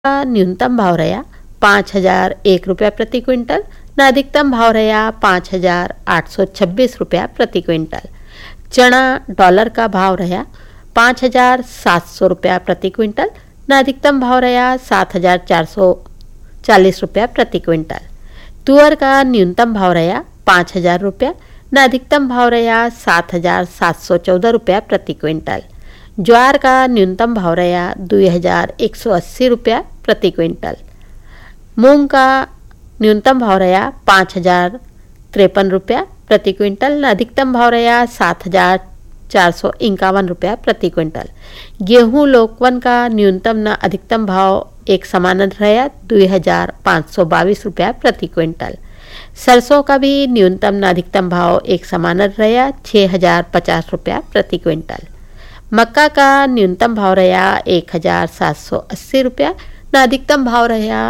का न्यूनतम भाव रहा 5,001 रुपया प्रति क्विंटल न अधिकतम भाव रहा 5,826 रुपया प्रति क्विंटल। चना डॉलर का भाव रहा 5,700 रुपया प्रति क्विंटल न अधिकतम भाव रहा 7,440 रुपया प्रति क्विंटल। तुअर का न्यूनतम भाव रहा 5,000 रुपया न अधिकतम भाव रहा 7,714 रुपया प्रति क्विंटल। ज्वार का न्यूनतम भाव रहा 2,180 रुपया प्रति क्विंटल। मूंग का न्यूनतम भाव रहा 5,053 रुपया प्रति क्विंटल न अधिकतम भाव रहा 7,451 रुपया प्रति क्विंटल। गेहूं लोकवन का न्यूनतम न अधिकतम भाव एक समान रहा 2,522 रुपया प्रति क्विंटल। सरसों का भी न्यूनतम न अधिकतम भाव एक समान रहा 6,050 रुपया प्रति क्विंटल। मक्का का न्यूनतम भाव रहा 1,780 रुपया न अधिकतम भाव रहा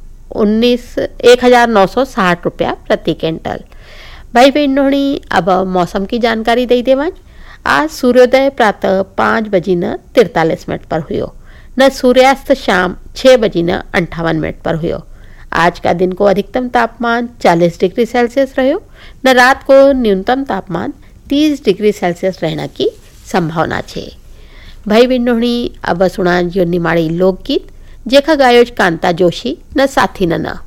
1,960 रुपया प्रति क्विंटल। भाई बहनों, अब मौसम की जानकारी दे देवां। आज सूर्योदय प्रातः 5:43 पर हुयो न सूर्यास्त शाम 6:58 पर हुयो। आज का दिन को अधिकतम तापमान 40 डिग्री सेल्सियस रहो न रात को न्यूनतम तापमान 30 डिग्री सेल्सियस रहने की संभावना है। भाई बहनों, अब सुना जो निमाड़ी लोकगीत जेका गायोज कांता जोशी न साथी न।